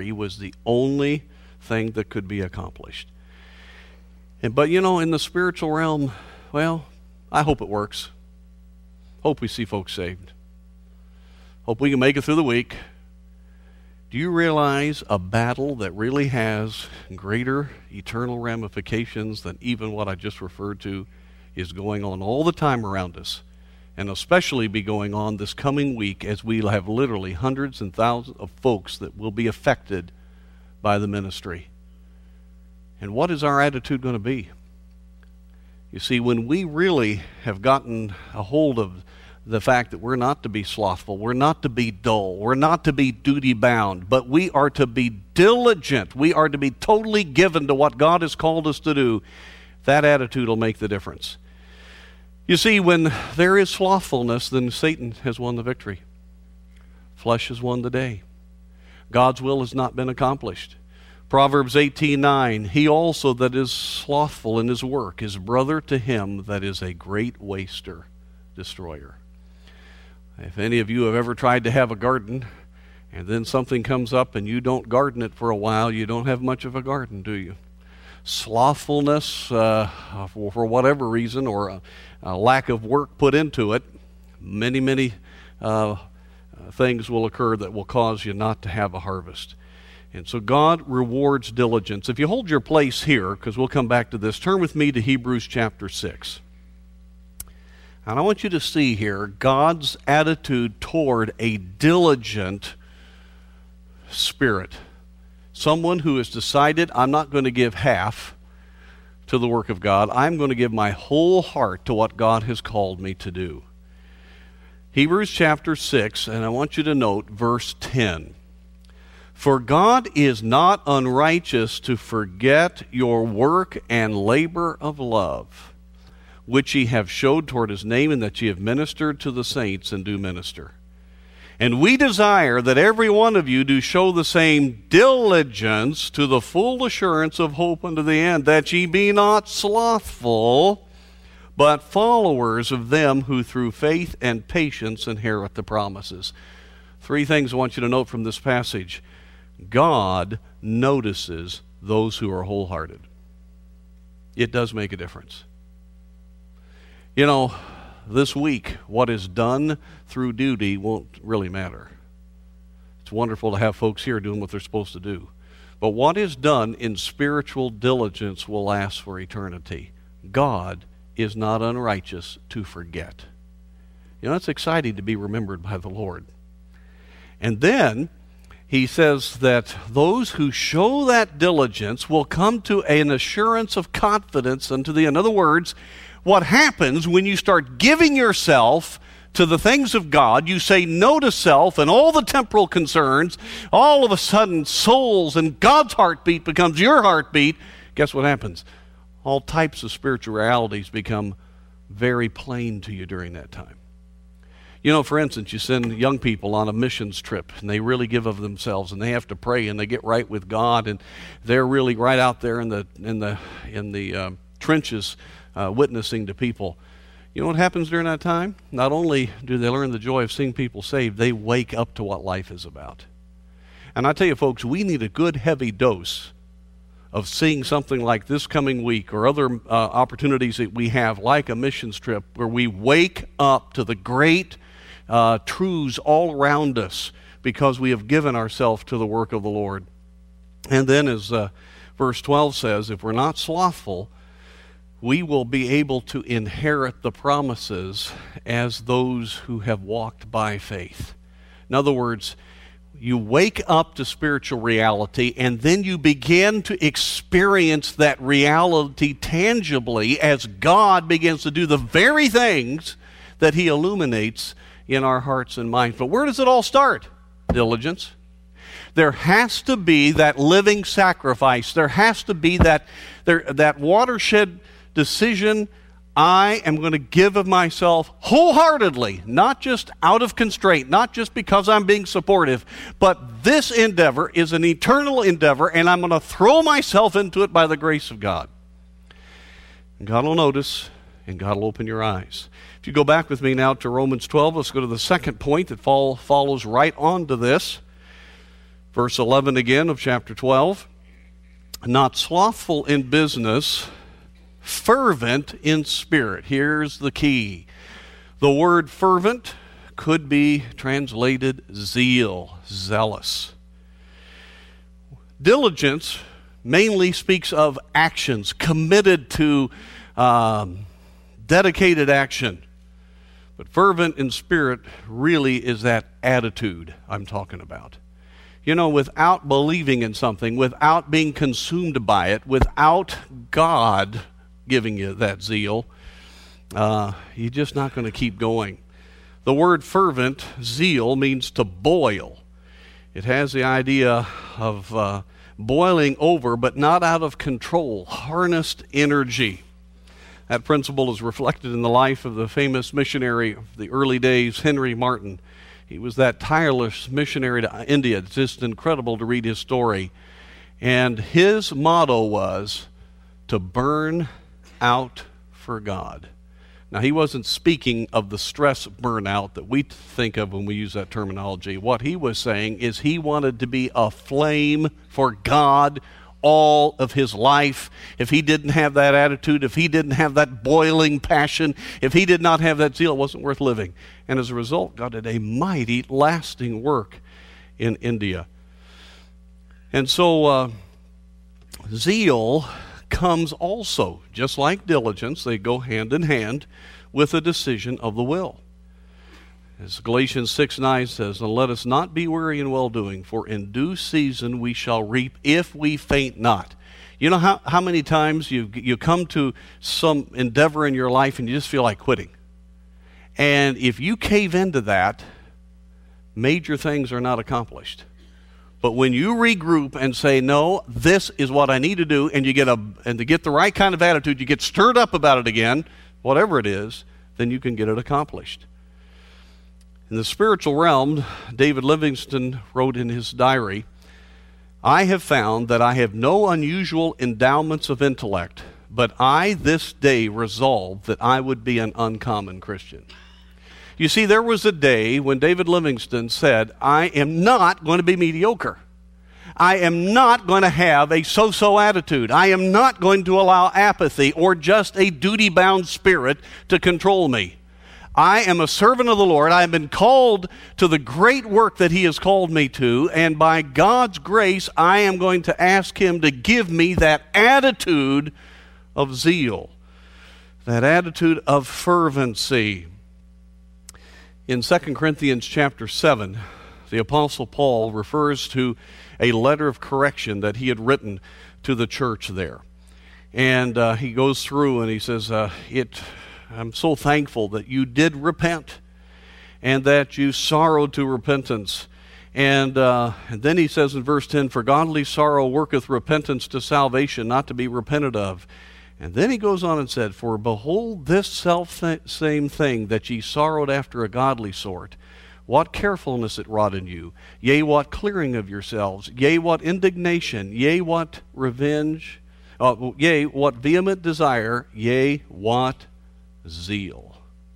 was the only thing that could be accomplished. But in the spiritual realm, well, I hope it works. Hope we see folks saved. Hope we can make it through the week. Do you realize a battle that really has greater eternal ramifications than even what I just referred to is going on all the time around us, and especially be going on this coming week as we have literally hundreds and thousands of folks that will be affected by the ministry? And what is our attitude going to be? You see, when we really have gotten a hold of the fact that we're not to be slothful, we're not to be dull, we're not to be duty-bound, but we are to be diligent, we are to be totally given to what God has called us to do, that attitude will make the difference. You see, when there is slothfulness, then Satan has won the victory. Flesh has won the day. God's will has not been accomplished. Proverbs 18:9, he also that is slothful in his work is brother to him that is a great waster, destroyer. If any of you have ever tried to have a garden, and then something comes up and you don't garden it for a while, you don't have much of a garden, do you? Slothfulness, for whatever reason, or a lack of work put into it, many things will occur that will cause you not to have a harvest. And so God rewards diligence. If you hold your place here, because we'll come back to this, turn with me to Hebrews chapter 6. And I want you to see here God's attitude toward a diligent spirit. Someone who has decided, I'm not going to give half to the work of God. I'm going to give my whole heart to what God has called me to do. Hebrews chapter 6, and I want you to note verse 10. For God is not unrighteous to forget your work and labor of love, which ye have showed toward his name, and that ye have ministered to the saints and do minister. And we desire that every one of you do show the same diligence to the full assurance of hope unto the end, that ye be not slothful, but followers of them who through faith and patience inherit the promises. Three things I want you to note from this passage. God notices those who are wholehearted. It does make a difference. This week, what is done through duty won't really matter. It's wonderful to have folks here doing what they're supposed to do. But what is done in spiritual diligence will last for eternity. God is not unrighteous to forget. It's exciting to be remembered by the Lord. And then he says that those who show that diligence will come to an assurance of confidence unto the end. In other words, what happens when you start giving yourself to the things of God, you say no to self and all the temporal concerns, all of a sudden souls and God's heartbeat becomes your heartbeat. Guess what happens? All types of spiritual realities become very plain to you during that time. For instance, you send young people on a missions trip, and they really give of themselves, and they have to pray, and they get right with God, and they're really right out there in the trenches, witnessing to people. You know what happens during that time? Not only do they learn the joy of seeing people saved, they wake up to what life is about. And I tell you, folks, we need a good heavy dose of seeing something like this coming week or other opportunities that we have, like a missions trip, where we wake up to the great truths all around us because we have given ourselves to the work of the Lord. And then as verse 12 says, if we're not slothful, we will be able to inherit the promises as those who have walked by faith. In other words, you wake up to spiritual reality, and then you begin to experience that reality tangibly as God begins to do the very things that He illuminates in our hearts and minds. But where does it all start? Diligence. There has to be that living sacrifice. There has to be that watershed decision. I am going to give of myself wholeheartedly, not just out of constraint, not just because I'm being supportive, but this endeavor is an eternal endeavor, and I'm going to throw myself into it by the grace of God. And God will notice, and God will open your eyes. If you go back with me now to Romans 12, let's go to the second point that follows right on to this. Verse 11 again of chapter 12. Not slothful in business, fervent in spirit. Here's the key. The word fervent could be translated zeal, zealous. Diligence mainly speaks of actions, committed to dedicated action. But fervent in spirit really is that attitude I'm talking about. You know, without believing in something, without being consumed by it, without God giving you that zeal, you're just not going to keep going. The word fervent, zeal, means to boil. It has the idea of boiling over, but not out of control, harnessed energy. That principle is reflected in the life of the famous missionary of the early days, Henry Martyn. He was that tireless missionary to India. It's just incredible to read his story. And his motto was to burn out for God. Now, he wasn't speaking of the stress burnout that we think of when we use that terminology. What he was saying is he wanted to be a flame for God all of his life. If he didn't have that attitude, if he didn't have that boiling passion, if he did not have that zeal, it wasn't worth living. And as a result, God did a mighty, lasting work in India. And so, zeal comes also, just like diligence, they go hand in hand with a decision of the will. As Galatians 6:9 says, and let us not be weary in well-doing, for in due season we shall reap if we faint not. You know how many times you come to some endeavor in your life and you just feel like quitting? And if you cave into that, major things are not accomplished. But when you regroup and say, no, this is what I need to do, and to get the right kind of attitude, you get stirred up about it again, whatever it is, then you can get it accomplished. In the spiritual realm, David Livingstone wrote in his diary, I have found that I have no unusual endowments of intellect, but I this day resolved that I would be an uncommon Christian. You see, there was a day when David Livingstone said, I am not going to be mediocre. I am not going to have a so-so attitude. I am not going to allow apathy or just a duty-bound spirit to control me. I am a servant of the Lord. I have been called to the great work that He has called me to, and by God's grace, I am going to ask Him to give me that attitude of zeal, that attitude of fervency. In 2 Corinthians chapter 7, the Apostle Paul refers to a letter of correction that he had written to the church there. And he goes through and he says, I'm so thankful that you did repent and that you sorrowed to repentance. And then he says in verse 10, for godly sorrow worketh repentance to salvation, not to be repented of. And then he goes on and said, for behold this same thing that ye sorrowed after a godly sort, what carefulness it wrought in you, yea, what clearing of yourselves, yea, what indignation, yea, what revenge, yea, what vehement desire, yea, what zeal.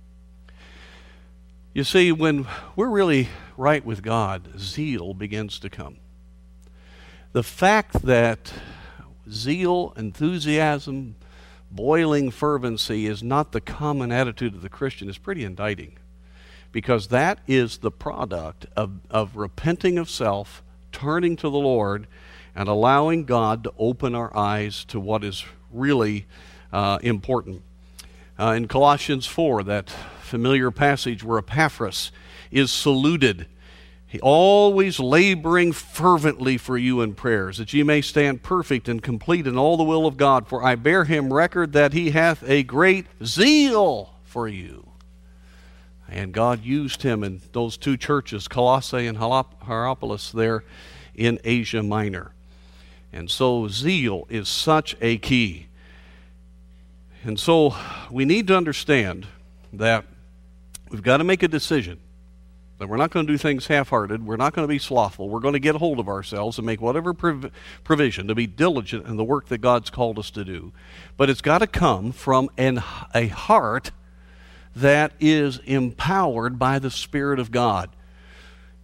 You see, when we're really right with God, zeal begins to come. The fact that zeal, enthusiasm, boiling fervency is not the common attitude of the Christian is pretty indicting, because that is the product of repenting of self, turning to the Lord, and allowing God to open our eyes to what is really important. In Colossians 4, that familiar passage where Epaphras is saluted, he always laboring fervently for you in prayers, that ye may stand perfect and complete in all the will of God. For I bear him record that he hath a great zeal for you. And God used him in those two churches, Colossae and Hierapolis, there in Asia Minor. And so zeal is such a key. And so we need to understand that we've got to make a decision. That we're not going to do things half-hearted. We're not going to be slothful. We're going to get a hold of ourselves and make whatever provision to be diligent in the work that God's called us to do. But it's got to come from a heart that is empowered by the Spirit of God.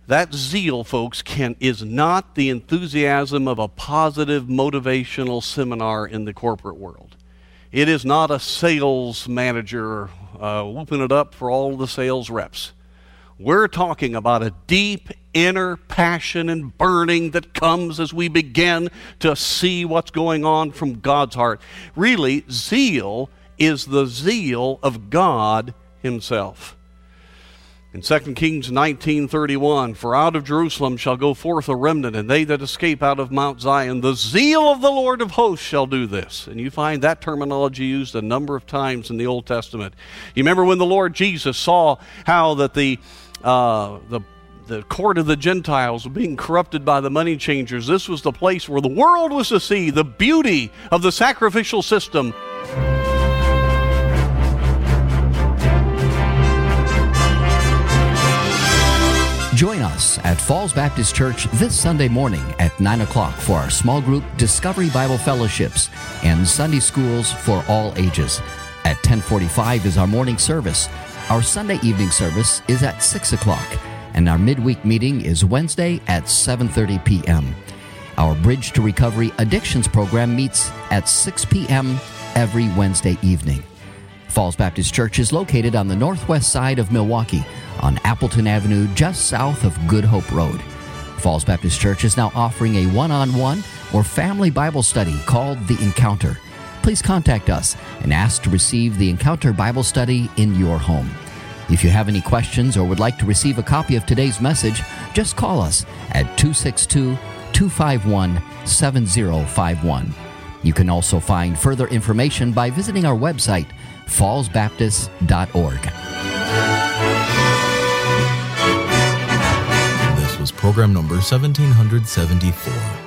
That zeal, folks, is not the enthusiasm of a positive motivational seminar in the corporate world. It is not a sales manager whooping it up for all the sales reps. We're talking about a deep inner passion and burning that comes as we begin to see what's going on from God's heart. Really, zeal is the zeal of God Himself. In 2 Kings 19:31, for out of Jerusalem shall go forth a remnant, and they that escape out of Mount Zion, the zeal of the Lord of hosts shall do this. And you find that terminology used a number of times in the Old Testament. You remember when the Lord Jesus saw how that the court of the Gentiles were being corrupted by the money changers. This was the place where the world was to see the beauty of the sacrificial system. Join us at Falls Baptist Church this Sunday morning at 9 o'clock for our small group Discovery Bible Fellowships and Sunday schools for all ages. At 10:45 is our morning service. Our Sunday evening service is at 6 o'clock, and our midweek meeting is Wednesday at 7:30 p.m. Our Bridge to Recovery Addictions program meets at 6 p.m. every Wednesday evening. Falls Baptist Church is located on the northwest side of Milwaukee, on Appleton Avenue, just south of Good Hope Road. Falls Baptist Church is now offering a one-on-one or family Bible study called The Encounter. Please contact us and ask to receive the Encounter Bible study in your home. If you have any questions or would like to receive a copy of today's message, just call us at 262-251-7051. You can also find further information by visiting our website, fallsbaptist.org. This was program number 1774.